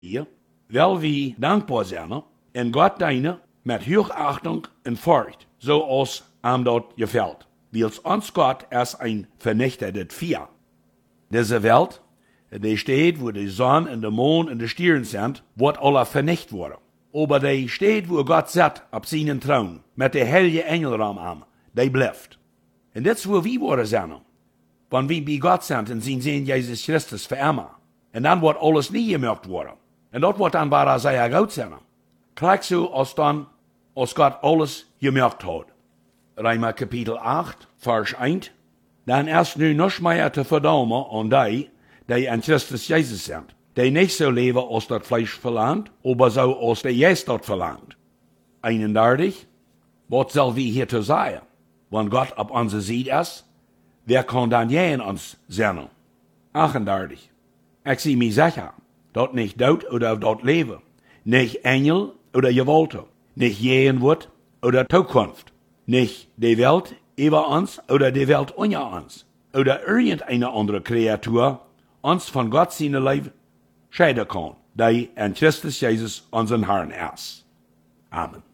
hier, weil wir dankbar sind en Gott dienen mit Hochachtung und Furcht, so als ihm dort gefällt. Weil uns Gott als ein vernichtetes Vieh. Diese Welt, die steht, wo die Sonne und der Mond und die Sterne sind, wird alle vernichtet worden. Aber die steht, wo Gott sitzt, auf seinen Thron, mit der heilige Engelraum am, die bleibt. Und das ist, wo wir worden sind. Wenn wir bei Gott sind und sehen Jesus Christus für immer. Und dann wird alles nie gemerkt worden. Und dort wird dann bara sehr gut sein. Gleich so, als Gott alles gemerkt hat. Römer Kapitel 8, Vers 1. Dann ist nu noch mehr zu verdammen an die in Christus Jesus sind, die nicht so leben, als das Fleisch verlangt, aber so, als der Geist dort verlangt. 31. Was soll wir hier zu sagen? Wenn Gott auf unserer Seite ist, wer kann dann je in uns sein? 38. Ich sehe mich sicher, dort nicht Tod oder dort Leben, nicht Engel oder Gewalten, nicht Gegenwart oder Zukunft, nicht die Welt über uns oder die Welt unter uns oder irgendeine andere Kreatur uns von Gott seine Leben scheiden kann, die in Christus Jesus unseren Herrn ist. Amen.